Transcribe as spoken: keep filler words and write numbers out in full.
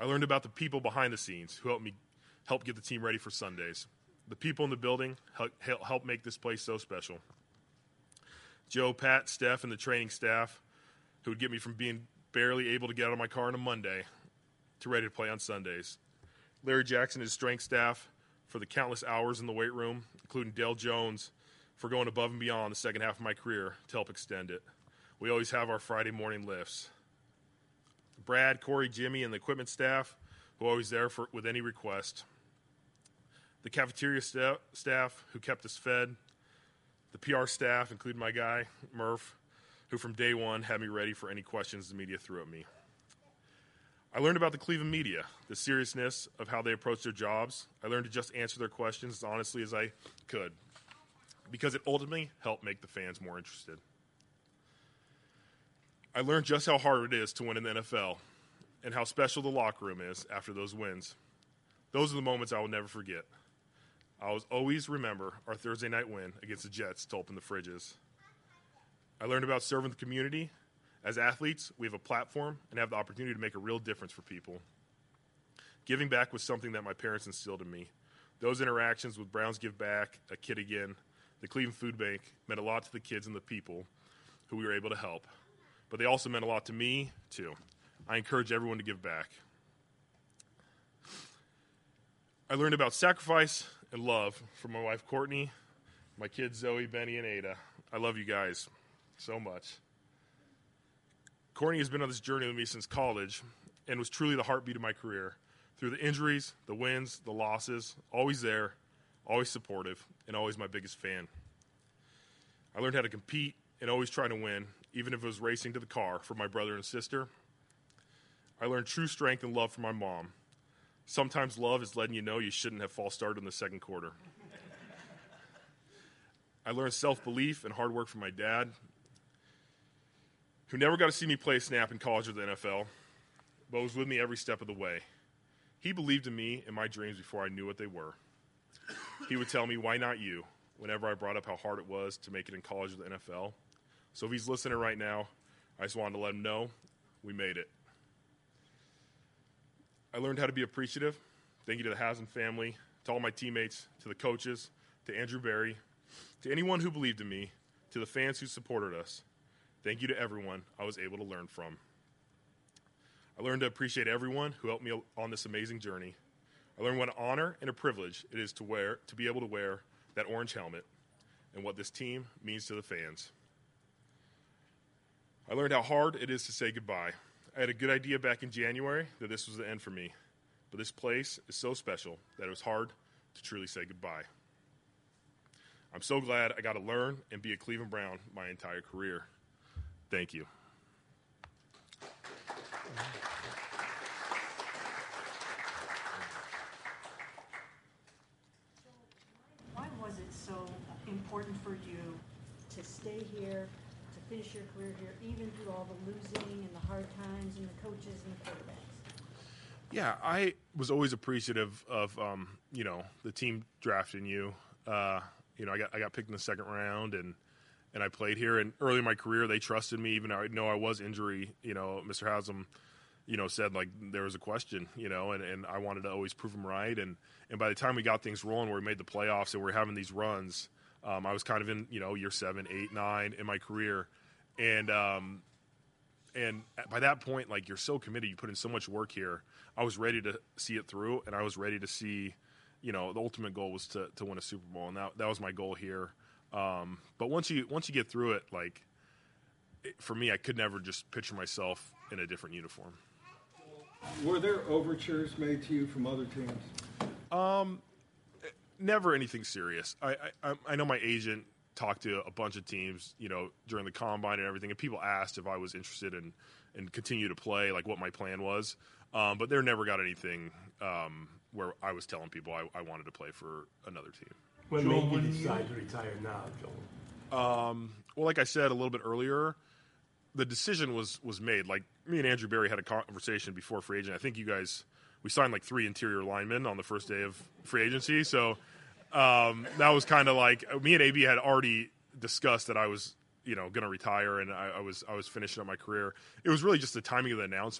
I learned about the people behind the scenes who helped me help get the team ready for Sundays. The people in the building help, help make this place so special. Joe, Pat, Steph, and the training staff who would get me from being barely able to get out of my car on a Monday to ready to play on Sundays. Larry Jackson and his strength staff for the countless hours in the weight room, including Dale Jones for going above and beyond the second half of my career to help extend it. We always have our Friday morning lifts. Brad, Corey, Jimmy, and the equipment staff who are always there for, with any request. The cafeteria sta- staff who kept us fed. The P R staff, including my guy, Murph, who from day one had me ready for any questions the media threw at me. I learned about the Cleveland media, the seriousness of how they approach their jobs. I learned to just answer their questions as honestly as I could, because it ultimately helped make the fans more interested. I learned just how hard it is to win in the N F L and how special the locker room is after those wins. Those are the moments I will never forget. I will always remember our Thursday night win against the Jets to open the fridges. I learned about serving the community. As athletes, we have a platform and have the opportunity to make a real difference for people. Giving back was something that my parents instilled in me. Those interactions with Browns Give Back, A Kid Again, the Cleveland Food Bank meant a lot to the kids and the people who we were able to help. But they also meant a lot to me, too. I encourage everyone to give back. I learned about sacrifice and love from my wife, Courtney, my kids, Zoe, Benny, and Ada. I love you guys so much. Courtney has been on this journey with me since college and was truly the heartbeat of my career. Through the injuries, the wins, the losses, always there, always supportive, and always my biggest fan. I learned how to compete and always try to win, even if it was racing to the car for my brother and sister. I learned true strength and love from my mom. Sometimes love is letting you know you shouldn't have false started in the second quarter. I learned self-belief and hard work from my dad, who never got to see me play a snap in college or the N F L, but was with me every step of the way. He believed in me and my dreams before I knew what they were. He would tell me, "Why not you?" whenever I brought up how hard it was to make it in college or the N F L. So if he's listening right now, I just wanted to let him know we made it. I learned how to be appreciative. Thank you to the Haslam family, to all my teammates, to the coaches, to Andrew Berry, to anyone who believed in me, to the fans who supported us. Thank you to everyone I was able to learn from. I learned to appreciate everyone who helped me on this amazing journey. I learned what an honor and a privilege it is to wear, to be able to wear that orange helmet and what this team means to the fans. I learned how hard it is to say goodbye. I had a good idea back in January that this was the end for me, but this place is so special that it was hard to truly say goodbye. I'm so glad I got to learn and be a Cleveland Brown my entire career. Thank you. Why was it so important for you to stay here, to finish your career here, even through all the losing and the hard times and the coaches and the quarterbacks? Yeah, I was always appreciative of, um, you know, the team drafting you. Uh, you know, I got I got picked in the second round, and and I played here. And early in my career, they trusted me, even though I know I was injury. You know, Mister Haslam, you know, said, like, there was a question, you know, and, and I wanted to always prove him right. And, and by the time we got things rolling, where we made the playoffs and we were having these runs, um, I was kind of in, you know, year seven, eight, nine in my career. And um, and by that point, like, you're so committed. You put in so much work here. I was ready to see it through, and I was ready to see, you know, the ultimate goal was to, to win a Super Bowl, and that, that was my goal here. Um, but once you once you get through it, like, it, for me, I could never just picture myself in a different uniform. Were there overtures made to you from other teams? Um, never anything serious. I, I I know my agent talked to a bunch of teams, you know, during the combine and everything, and people asked if I was interested in and continue to play, like what my plan was. Um, but there never got anything um, where I was telling people I, I wanted to play for another team. What made you decide to retire now, Joel? Um, well, like I said a little bit earlier, the decision was was made. Like, me and Andrew Berry had a conversation before free agent. I think you guys, we signed like three interior linemen on the first day of free agency. So um, that was kind of like, me and A B had already discussed that I was, you know, going to retire, and I, I was I was finishing up my career. It was really just the timing of the announcement.